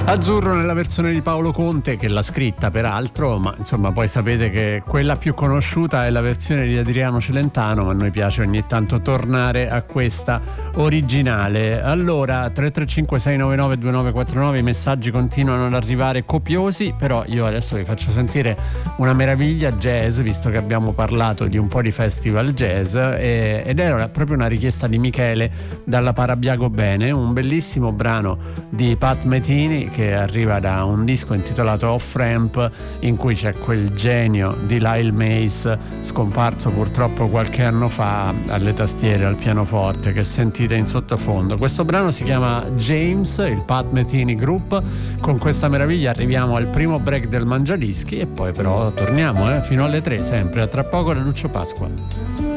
Azzurro nella versione di Paolo Conte, che l'ha scritta peraltro, ma insomma poi sapete che quella più conosciuta è la versione di Adriano Celentano, ma a noi piace ogni tanto tornare a questa originale. Allora 335-699-2949, i messaggi continuano ad arrivare copiosi, però io adesso vi faccio sentire una meraviglia jazz, visto che abbiamo parlato di un po' di festival jazz, ed era proprio una richiesta di Michele dalla Parabiago Bene, un bellissimo brano di Pat Metheny che arriva da un disco intitolato Off Ramp, in cui c'è quel genio di Lyle Mays, scomparso purtroppo qualche anno fa, alle tastiere, al pianoforte, che sentite in sottofondo. Questo brano si chiama James, il Pat Metheny Group. Con questa meraviglia arriviamo al primo break del Mangiadischi e poi però torniamo fino alle 3, sempre. A tra poco da Lucio Pasqua.